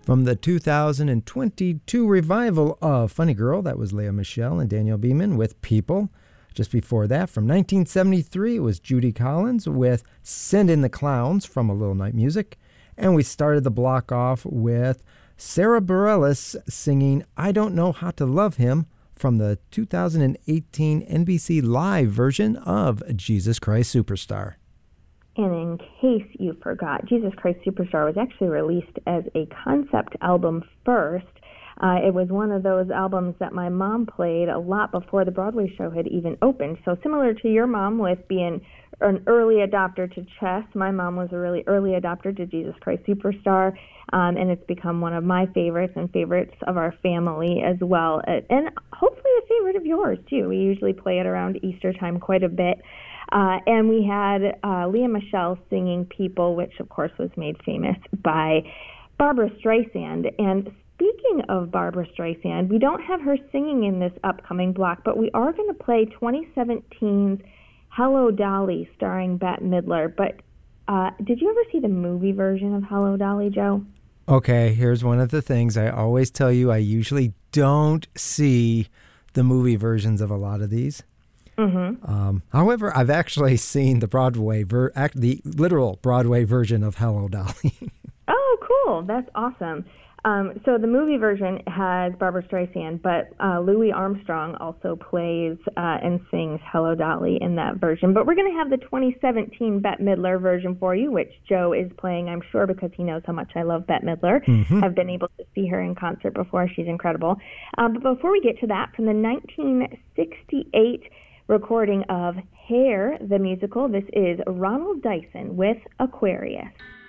From the 2022 revival of Funny Girl, that was Leah Michele and Daniel Beeman with People. Just before that, from 1973, it was Judy Collins with Send in the Clowns from A Little Night Music. And we started the block off with Sarah Bareilles singing I Don't Know How to Love Him from the 2018 NBC Live version of Jesus Christ Superstar. And in case you forgot, Jesus Christ Superstar was actually released as a concept album first. It was one of those albums that my mom played a lot before the Broadway show had even opened. So similar to your mom with being an early adopter to Chess, my mom was a really early adopter to Jesus Christ Superstar, and it's become one of my favorites and favorites of our family as well, and hopefully a favorite of yours too. We usually play it around Easter time quite a bit. And we had Leah Michele singing People, which of course was made famous by Barbra Streisand. And speaking of Barbra Streisand, we don't have her singing in this upcoming block, but we are going to play 2017's Hello Dolly starring Bette Midler. But did you ever see the movie version of Hello Dolly, Joe? Okay, here's one of the things I always tell you. I usually don't see the movie versions of a lot of these. Mm-hmm. However, I've actually seen the the literal Broadway version of Hello Dolly. Oh, cool. That's awesome. So the movie version has Barbra Streisand, but Louis Armstrong also plays and sings Hello Dolly in that version. But we're going to have the 2017 Bette Midler version for you, which Joe is playing, I'm sure, because he knows how much I love Bette Midler. Mm-hmm. I've been able to see her in concert before. She's incredible. But before we get to that, from the 1968 recording of Hair, the musical, this is Ronald Dyson with Aquarius.